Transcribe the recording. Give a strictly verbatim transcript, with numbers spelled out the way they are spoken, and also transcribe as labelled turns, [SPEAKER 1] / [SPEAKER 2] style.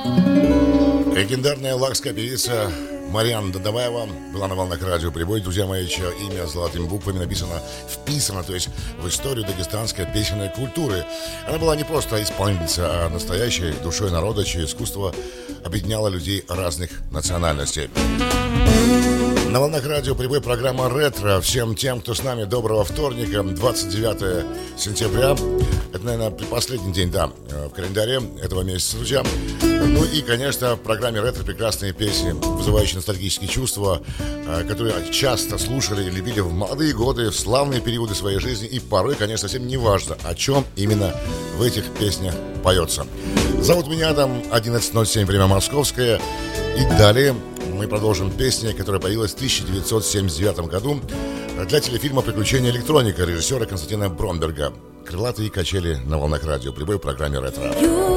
[SPEAKER 1] Легендарная лакская певица Марьяна Дадаваева была на волнах радио «Прибой». Друзья мои, чье имя золотыми буквами написано, вписано, то есть в историю дагестанской песенной культуры. Она была не просто исполнительница, а настоящей душой народа, чье искусство объединяло людей разных национальностей. На волнах радио «Прибой» программа «Ретро». Всем тем, кто с нами, доброго вторника, двадцать девятое сентября. Это, наверное, предпоследний день, да, в календаре этого месяца, друзья. Ну и, конечно, в программе «Ретро» прекрасные песни, вызывающие ностальгические чувства, которые часто слушали и любили в молодые годы, в славные периоды своей жизни. И порой, конечно, совсем не важно, о чем именно в этих песнях поется. Зовут меня Адам, одиннадцать ноль семь, время московское. И далее мы продолжим песни, которая появилась в тысяча девятьсот семьдесят девятом году для телефильма «Приключения электроника» режиссера Константина Бромберга. Крылатые качели на волнах радио «Прибой» в программе «Ретро».